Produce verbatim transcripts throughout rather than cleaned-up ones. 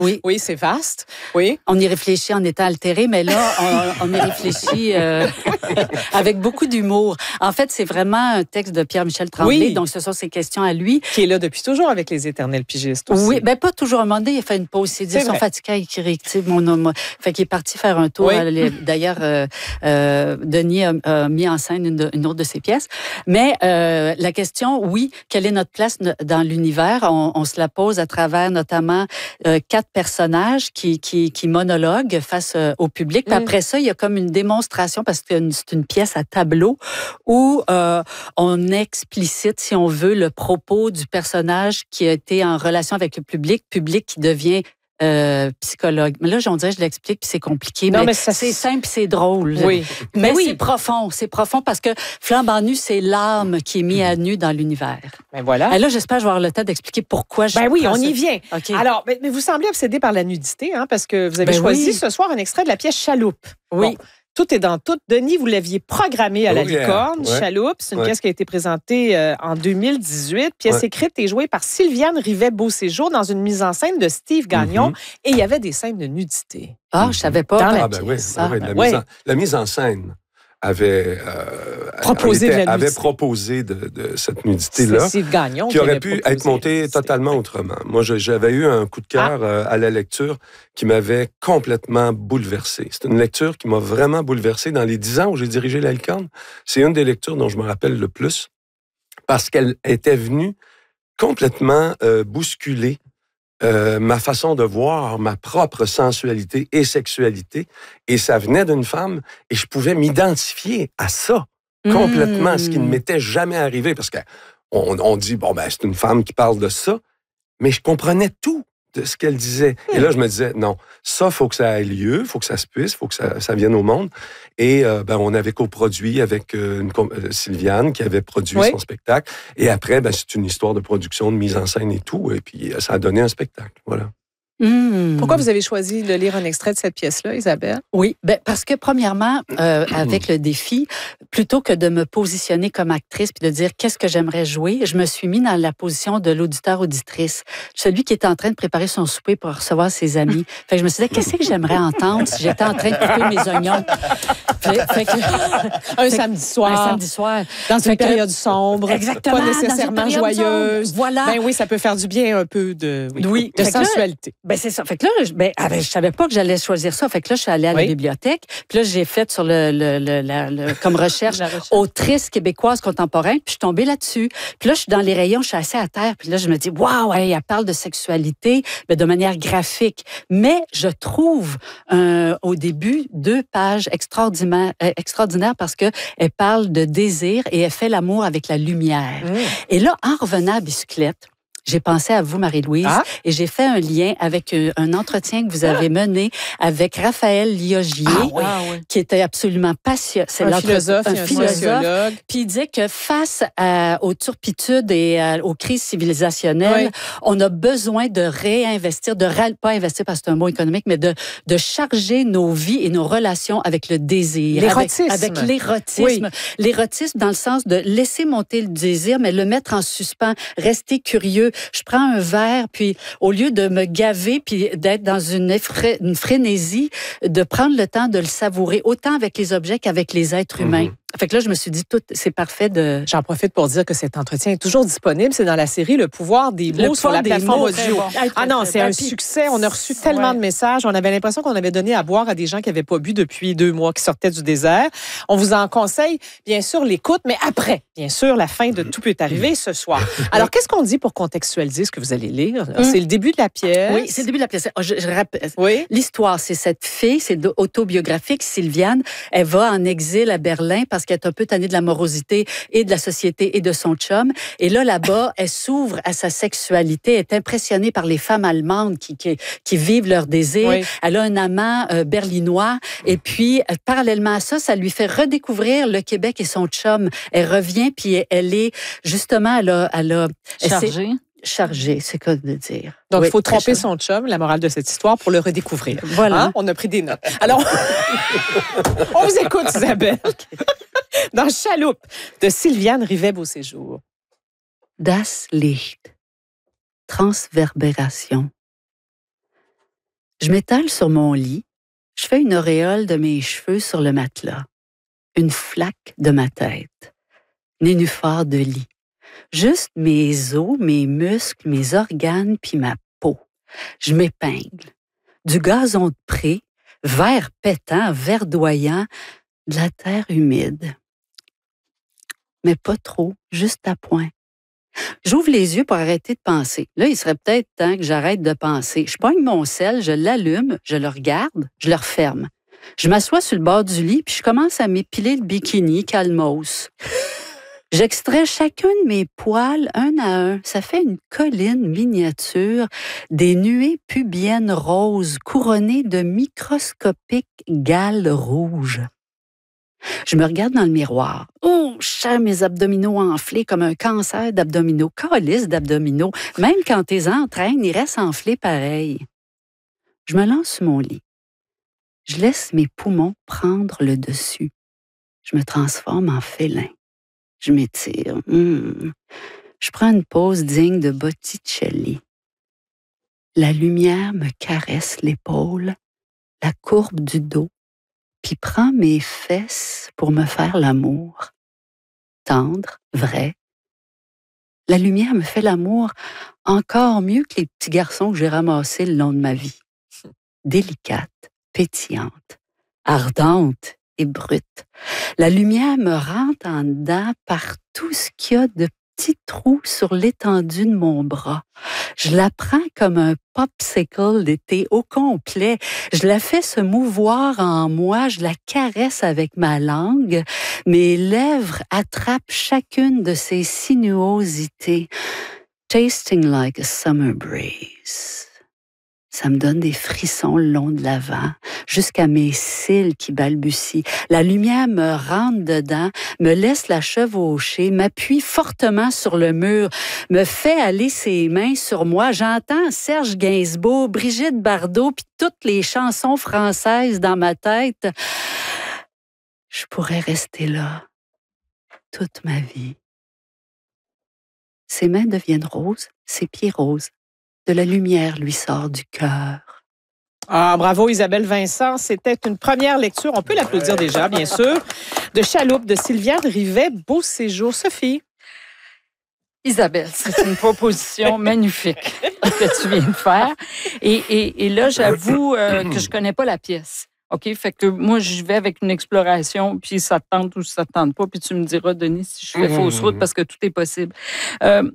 Oui. Oui, c'est vaste. Oui. On y réfléchit en étant altéré, mais là, on, on y réfléchit euh, avec beaucoup d'humour. En fait, c'est vraiment un texte de Pierre-Michel Tremblay, Oui. donc ce sont ses questions à lui. Qui est là depuis toujours avec les éternels pigistes aussi. Oui, bien pas toujours. À un moment donné, il a fait une pause. Il s'est dit, ils sont fatigués à écrire. Mon, mon, fait qu'il est parti faire un tour. Oui. D'ailleurs, euh, euh, Denis a, a mis en scène une, de, une autre de ses pièces. Mais euh, la question, oui, quelle est notre place dans l'univers? On, on se la pose à travers notamment euh, quatre personnages qui, qui, qui monologuent face euh, au public. Puis mm. après ça, il y a comme une démonstration, parce que c'est une pièce à tableau, où euh, on explicite, si on veut, le propos du personnage qui a été en relation avec le public, public qui devient Euh, psychologue. Mais là, on dirait que je l'explique, puis c'est compliqué. Non, mais, mais ça, c'est simple, c'est drôle. Oui. Mais, mais oui. c'est profond. C'est profond parce que Flambant nu, c'est l'âme qui est mise à nu dans l'univers. Ben voilà. Et là, j'espère que je vais avoir le temps d'expliquer pourquoi je... Ben oui, on y vient. Okay. Alors, mais, mais vous semblez obsédé par la nudité, hein, parce que vous avez ben choisi oui. ce soir un extrait de la pièce Chaloupe. Oui. Bon. Tout est dans tout. Denis, vous l'aviez programmé à la oh, yeah. Licorne, ouais. Chaloupe. C'est une ouais. pièce qui a été présentée euh, en deux mille dix-huit. Pièce ouais. écrite et jouée par Sylviane Rivet-Beauséjour dans une mise en scène de Steve Gagnon. Mm-hmm. Et il y avait des scènes de nudité. Ah, mm-hmm. je savais pas. Dans ah, la ben pièce. Oui, oui, la, ouais. mise en, la mise en scène avait, euh, proposé, était, de la avait proposé de, de cette nudité-là. C'est Steve Gagnon qui aurait pu être montée totalement autrement. Moi, je, j'avais eu un coup de cœur ah. euh, à la lecture qui m'avait complètement bouleversé. C'est une lecture qui m'a vraiment bouleversé. Dans les dix ans où j'ai dirigé la Licorne, c'est une des lectures dont je me rappelle le plus parce qu'elle était venue complètement euh, bousculer Euh, ma façon de voir ma propre sensualité et sexualité. Et ça venait d'une femme et je pouvais m'identifier à ça complètement, mmh. ce qui ne m'était jamais arrivé. Parce qu'on on dit, bon, ben c'est une femme qui parle de ça, mais je comprenais tout de ce qu'elle disait. Mmh. Et là, je me disais, non, ça, il faut que ça ait lieu, il faut que ça se puisse, il faut que ça, ça vienne au monde. Et euh, ben, on avait coproduit avec euh, une, euh, Sylviane qui avait produit oui. son spectacle. Et après, ben, c'est une histoire de production, de mise en scène et tout. Et puis, ça a donné un spectacle. Voilà. Mmh. Pourquoi vous avez choisi de lire un extrait de cette pièce-là, Isabelle? Oui, ben parce que premièrement, euh, avec le défi, plutôt que de me positionner comme actrice puis de dire qu'est-ce que j'aimerais jouer, je me suis mis dans la position de l'auditeur-auditrice, celui qui est en train de préparer son souper pour recevoir ses amis. Fait que je me suis dit, qu'est-ce que j'aimerais entendre si j'étais en train de couper mes oignons? Fait, fait que, un fait, samedi soir. Un samedi soir. Dans une période sombre. Exactement. Pas nécessairement joyeuse. Sombre. Voilà. Ben oui, ça peut faire du bien un peu de, oui, oui. de sensualité. Là, ben c'est ça. Fait que là, je, ben, ah ben, je savais pas que j'allais choisir ça. Fait que là, je suis allée à la oui. bibliothèque. Puis là, j'ai fait sur le, le, le, la, le comme recherche, recherche autrice québécoise contemporaine. Puis je suis tombée là-dessus. Puis là, je suis dans les rayons, je suis assise à terre. Puis là, je me dis, waouh, hey, elle parle de sexualité, mais de manière graphique. Mais je trouve euh, au début deux pages extraordinaires, euh, extraordinaires parce que elle parle de désir et elle fait l'amour avec la lumière. Mmh. Et là, en revenant à bicyclette, j'ai pensé à vous, Marie-Louise, ah? et j'ai fait un lien avec un entretien que vous avez mené avec Raphaël Liogier, ah, oui. Ah, oui. qui était absolument passionnant. C'est un philosophe, un, un philosophe. Puis il disait que face à, aux turpitudes et à, aux crises civilisationnelles, oui. on a besoin de réinvestir, de pas investir parce que c'est un mot économique, mais de, de charger nos vies et nos relations avec le désir. L'érotisme. Avec, avec l'érotisme. Oui. L'érotisme dans le sens de laisser monter le désir, mais le mettre en suspens, rester curieux. Je prends un verre, puis au lieu de me gaver, puis d'être dans une, effra... une frénésie, de prendre le temps de le savourer, autant avec les objets qu'avec les êtres humains. Mm-hmm. Fait que là, je me suis dit, tout, c'est parfait de... J'en profite pour dire que cet entretien est toujours disponible. C'est dans la série Le pouvoir des mots sur la plateforme audio. Bon. Ah non, c'est un succès. On a reçu tellement ouais. de messages. On avait l'impression qu'on avait donné à boire à des gens qui n'avaient pas bu depuis deux mois, qui sortaient du désert. On vous en conseille, bien sûr, l'écoute, mais après, bien sûr, la fin de Tout peut arriver ce soir. Alors, qu'est-ce qu'on dit pour contextualiser ce que vous allez lire? Mm. C'est le début de la pièce. Oui, c'est le début de la pièce. Je, je rappelle. Oui. L'histoire, c'est cette fille, c'est autobiographique, Sylviane. Elle va en exil à Berlin parce qu'elle est un peu tannée de la morosité et de la société et de son chum. Et là, là-bas, elle s'ouvre à sa sexualité, elle est impressionnée par les femmes allemandes qui, qui, qui vivent leur désir. Oui. Elle a un amant euh, berlinois. Et puis, euh, parallèlement à ça, ça lui fait redécouvrir le Québec et son chum. Elle revient, puis elle est, justement, elle a... Elle a chargée. Chargé, c'est quoi de dire. Donc, il oui, faut tromper son chum, la morale de cette histoire, pour le redécouvrir. Voilà. Hein? On a pris des notes. Alors, on vous écoute, Isabelle. Okay. Dans Chaloupe, de Sylviane Rivet-Beauséjour. Das Licht. Transverbération. Je m'étale sur mon lit, je fais une auréole de mes cheveux sur le matelas, une flaque de ma tête, nénuphar de lit. Juste mes os, mes muscles, mes organes, puis ma peau. Je m'épingle. Du gazon de pré, vert pétant, verdoyant, de la terre humide. Mais pas trop, juste à point. J'ouvre les yeux pour arrêter de penser. Là, il serait peut-être temps que j'arrête de penser. Je pogne mon sel, je l'allume, je le regarde, je le referme. Je m'assois sur le bord du lit, puis je commence à m'épiler le bikini calmos. J'extrais chacun de mes poils un à un. Ça fait une colline miniature, des nuées pubiennes roses couronnées de microscopiques gales rouges. Je me regarde dans le miroir. Oh, je sens mes abdominaux enflés comme un cancer d'abdominaux, calice d'abdominaux. Même quand t'es entraînes, ils restent enflés pareil. Je me lance sur mon lit. Je laisse mes poumons prendre le dessus. Je me transforme en félin. Je m'étire. Mmh. Je prends une pause digne de Botticelli. La lumière me caresse l'épaule, la courbe du dos, puis prend mes fesses pour me faire l'amour. Tendre, vrai. La lumière me fait l'amour encore mieux que les petits garçons que j'ai ramassés le long de ma vie. Délicate, pétillante, ardente et brute. La lumière me rentre en dedans par tout ce qu'il y a de petits trous sur l'étendue de mon bras. Je la prends comme un popsicle d'été au complet. Je la fais se mouvoir en moi, je la caresse avec ma langue. Mes lèvres attrapent chacune de ses sinuosités. Tasting like a summer breeze. Ça me donne des frissons le long de l'avant, jusqu'à mes cils qui balbutient. La lumière me rentre dedans, me laisse la chevaucher, m'appuie fortement sur le mur, me fait aller ses mains sur moi. J'entends Serge Gainsbourg, Brigitte Bardot, puis toutes les chansons françaises dans ma tête. Je pourrais rester là toute ma vie. Ses mains deviennent roses, ses pieds roses. De la lumière lui sort du cœur. Ah, bravo Isabelle Vincent. C'était une première lecture, on peut l'applaudir déjà, bien sûr, de Chaloupe de Sylviane Rivet. Beau séjour. Sophie. Isabelle, c'est une proposition magnifique que tu viens de faire. Et, et, et là, j'avoue euh, que je connais pas la pièce. OK? Fait que moi, j'y vais avec une exploration, puis ça te tente ou ça te tente pas, puis tu me diras, Denis, si je fais mmh. fausse route, parce que tout est possible. Euh,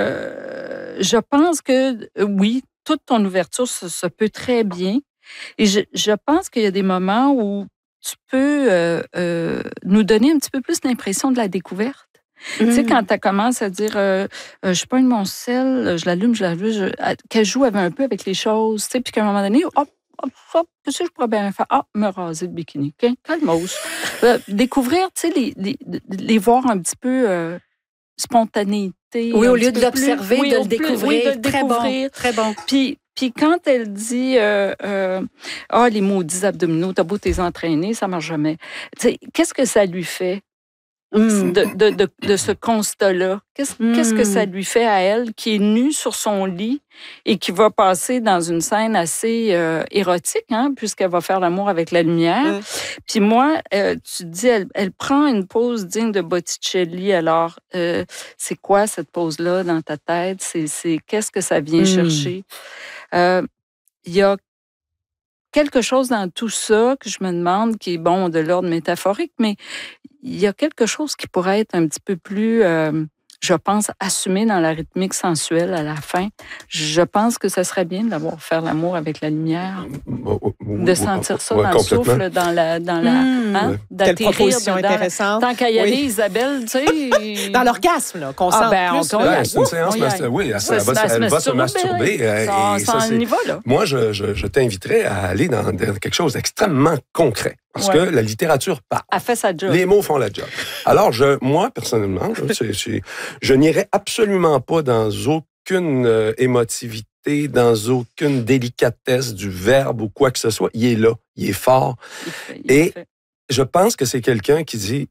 euh, je pense que, oui, toute ton ouverture se, se peut très bien. Et je, je pense qu'il y a des moments où tu peux euh, euh, nous donner un petit peu plus l'impression de la découverte. Mmh. Tu sais, quand tu commences à dire, euh, euh, je pogne mon sel, je l'allume, je l'allume, je... qu'elle joue un peu avec les choses, tu sais, puis qu'à un moment donné, hop, qu'est-ce que je pourrais bien faire? Ah, me raser le bikini. Okay? Calmos. Euh, découvrir, tu sais, les, les, les voir un petit peu euh, spontanéité. Oui, au lieu de l'observer, oui, de, le découvrir. Oui, de le très découvrir. Bon, très bon. Puis, puis quand elle dit, euh, euh, ah, les maudits abdominaux, t'as beau t'es entraîner, ça marche jamais. Tu sais, qu'est-ce que ça lui fait? Mm. De, de, de, de ce constat-là. Qu'est-ce, mm. qu'est-ce que ça lui fait à elle qui est nue sur son lit et qui va passer dans une scène assez euh, érotique, hein, puisqu'elle va faire l'amour avec la lumière. Mm. Puis moi, euh, tu dis, elle, elle prend une pose digne de Botticelli. Alors, euh, c'est quoi cette pose-là dans ta tête? C'est, c'est, qu'est-ce que ça vient mm. chercher? Il euh, y a quelque chose dans tout ça que je me demande qui est, bon, de l'ordre métaphorique, mais il y a quelque chose qui pourrait être un petit peu plus, euh, je pense, assumé dans la rythmique sensuelle à la fin. Je pense que ce serait bien d'avoir faire l'amour avec la lumière, de sentir ça ouais, dans le souffle, dans la, dans la, mmh. hein, d'atterrir. Quelle proposition dedans, intéressante. Tant qu'à y aller, oui. Isabelle, tu sais. Dans l'orgasme, là, qu'on ah, sent ben, plus. On ben, c'est une séance, mastur- oui, elle, elle, va, elle va se masturber. Et ça, ça, c'est, niveau, là. Moi, je, je, je t'inviterais à aller dans, dans quelque chose d'extrêmement concret. Parce ouais. que la littérature parle. Elle fait sa job. Les mots font la job. Alors, je, moi, personnellement, je, c'est, c'est, je n'irai absolument pas dans aucune euh, émotivité, dans aucune délicatesse du verbe ou quoi que ce soit. Il est là, il est fort. Il fait, il Et fait. je pense que c'est quelqu'un qui dit,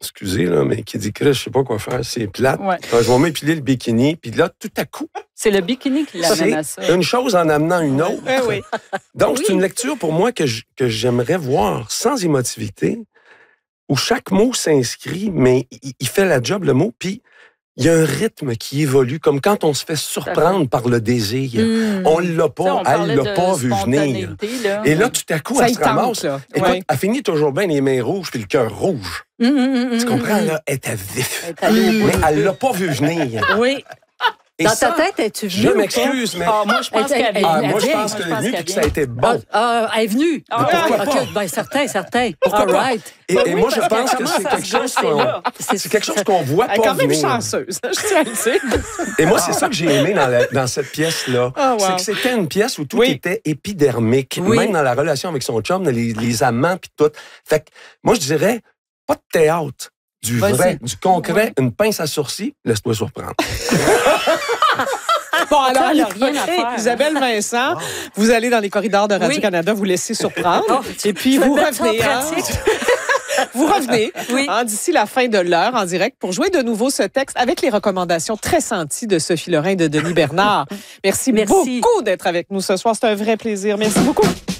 excusez, là, mais qui dit, Chris, je sais pas quoi faire, c'est plate. Ouais. Je vais m'épiler le bikini, puis là, tout à coup... C'est le bikini qui l'amène à ça. C'est une chose en amenant une autre. Eh oui. Donc, Oui. c'est une lecture pour moi que, je- que j'aimerais voir sans émotivité, où chaque mot s'inscrit, mais il, il fait la job, le mot, puis il y a un rythme qui évolue, comme quand on se fait surprendre par le désir. Mm. On l'a Ça, pas, on elle parlait l'a de pas vu venir. spontanéité, là. Et là, tout à coup, Ça elle y se ramasse. tente, là. Écoute, Ouais. elle finit toujours bien les mains rouges puis le cœur rouge. Mm, mm, mm, Tu mm, comprends, mm. là? Elle était vif. Elle est allée au bout. Mais elle l'a pas vu venir. Oui. Et Dans ça, ta tête, es-tu venue je ou pas? m'excuse, mais... Ah, moi, je pense Elle- qu'elle elle- vient. Ah, elle moi, je vient. pense Moi, qu'elle je est pense venue qu'elle puis que ça a vient. été Ah, bon. ah, elle est venue. Ah, Mais pourquoi OK, pas? ben, certain, certain. Pourquoi All pas? right. Et, Ben et oui, moi, je parce pense qu'elle que commence c'est à quelque se chose gosser, qu'on... là. C'est quelque chose qu'on voit Elle est pas quand même venir. chanceuse, je tiens à le dire. Et moi, c'est ça que j'ai aimé dans, la- dans cette pièce-là. Ah, wow. C'est que c'était une pièce où tout Oui. était épidermique, Oui. même dans la relation avec son chum, les, les amants puis tout. Fait que moi, je dirais, pas de théâtre, du Vas-y. vrai, du concret, une pince à sourcils, laisse-toi surprendre. Bon, alors, Ça, elle a rien à faire. Isabelle Vincent, vous allez dans les corridors de Radio-Canada, vous laissez surprendre. Oh, et puis, je vais vous mettre ça en revenez. hein. pratique. Vous revenez Oui. hein, d'ici la fin de l'heure en direct pour jouer de nouveau ce texte avec les recommandations très senties de Sophie Lorrain et de Denis Bernard. Merci, Merci. beaucoup d'être avec nous ce soir. C'est un vrai plaisir. Merci beaucoup.